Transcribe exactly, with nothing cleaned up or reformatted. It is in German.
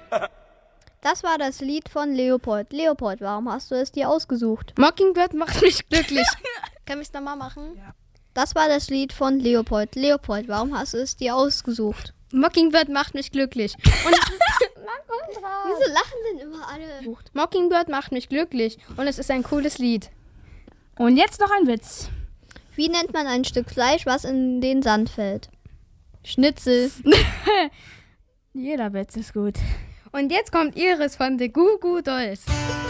Das war das Lied von Leopold. Leopold, warum hast du es dir ausgesucht? Mockingbird macht mich glücklich. Kann ich es nochmal machen? Ja. Das war das Lied von Leopold. Leopold, warum hast du es dir ausgesucht? Mockingbird macht mich glücklich. Und es ist Wieso lachen denn immer alle? Mockingbird macht mich glücklich. Und es ist ein cooles Lied. Und jetzt noch ein Witz. Wie nennt man ein Stück Fleisch, was in den Sand fällt? Schnitzel. Jeder Witz ist gut. Und jetzt kommt Iris von The Goo Goo Dolls.